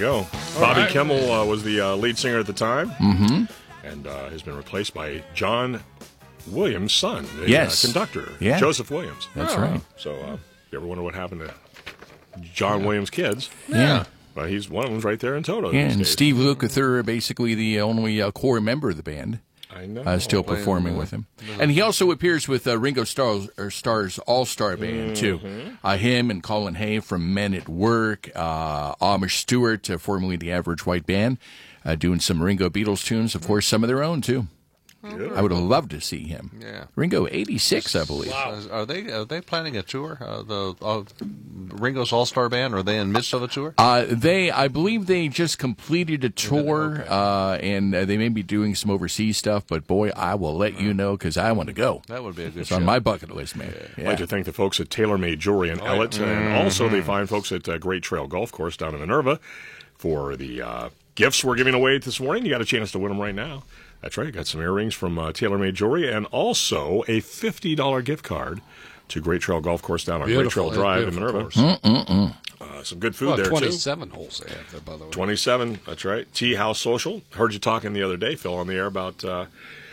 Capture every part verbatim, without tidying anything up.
go. Bobby right. Kimmel uh, was the uh, lead singer at the time, Mm-hmm. and uh, has been replaced by John Williams' son, the Yes. uh, conductor, Yeah. Joseph Williams. That's Oh. right. So, uh, you ever wonder what happened to John Williams' kids? Yeah. Well, he's one of them's right there in Toto. Yeah, these and days. Steve Lukather, basically the only uh, core member of the band, I know. uh, still performing with him. And he also appears with uh, Ringo Starr's, or Starr's All-Star Band, too. Mm-hmm. Uh, him and Colin Hay from Men at Work, uh, Amish Stewart, uh, formerly the Average White Band, uh, doing some Ringo Beatles tunes, of course, some of their own, too. Good. I would have loved to see him. Yeah. Ringo, eighty-six, I believe. Uh, Are they are they planning a tour? Uh, the uh, Ringo's All Star Band? Are they in midst of a tour? Uh, they, I believe they just completed a tour, uh, and uh, they may be doing some overseas stuff, but boy, I will let you know because I want to go. That would be a good It's show. on my bucket list, man. I'd Yeah. like to thank the folks at TaylorMade Jewelry in Ellett, and also the fine folks at uh, Great Trail Golf Course down in Minerva for the uh, gifts we're giving away this morning. You got a chance to win them right now. That's right. Got some earrings from uh, TaylorMade Jewelry and also a fifty dollars gift card to Great Trail Golf Course down on Beautiful. Great Trail Drive in Beautiful Minerva. course. Uh, some good food Well, there, too. twenty-seven holes they have there, by the way. twenty-seven, that's right. Tea House Social. Heard you talking the other day, Phil, on the air about, uh,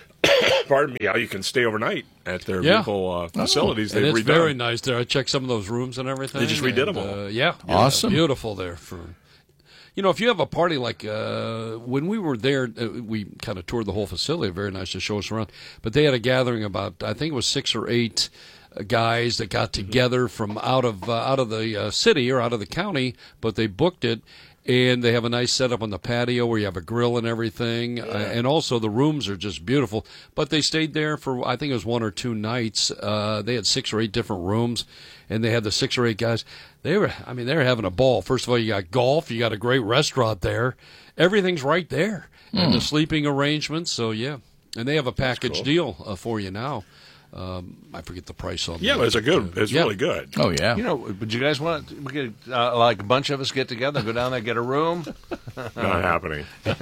pardon me, how you can stay overnight at their Yeah. beautiful uh, facilities And they've it's redone. very nice there. I checked some of those rooms and everything. They just redid and, them all. Uh, yeah. Awesome. Beautiful there. For, you know, if you have a party like uh, when we were there, uh, we kind of toured the whole facility. Very nice to show us around. But they had a gathering about, I think it was six or eight uh, guys that got together from out of uh, out of the uh, city or out of the county, but they booked it. And they have a nice setup on the patio where you have a grill and everything. Uh, and also the rooms are just beautiful. But they stayed there for, I think it was one or two nights. Uh, they had six or eight different rooms. And they had the six or eight guys. They were, I mean, they were having a ball. First of all, you got golf. You got a great restaurant there. Everything's right there. And the sleeping arrangements. So, yeah. And they have a package cool. deal uh, for you now. Um, I forget the price on Yeah, that. but it's a good, it's Yeah. really good. Oh, yeah. You know, would you guys want we could uh, like a bunch of us get together, go down there, get a room? Not happening.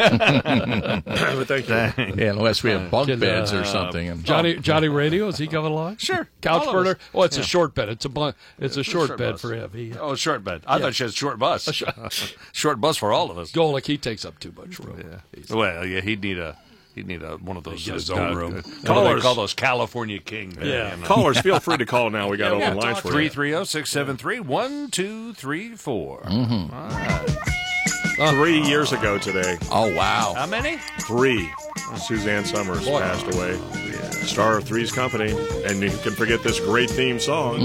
But thank you. Yeah, unless we have bunk Can, beds uh, or something. And, Johnny Johnny Radio, is he coming along? Sure. Couch All of burner? us. Oh, it's a Yeah. short bed. It's a bun- it's a short, short bed bus. for him. He, Oh, short bed. I thought you had short bus. short bus for all of us. Golick, he takes up too much room. He's- Well, yeah, he'd need a he'd need a one of those. He'd get his uh, own uh, room. uh, What do they Callers. call those California King? Yeah. you know. Callers, feel free to call now. We got Yeah, open lines for three you. three zero six seven three one two three four. Three years ago today, oh, wow. How many? three, Suzanne Summers Boy. passed away. Star of Three's Company. And you can forget this great theme song.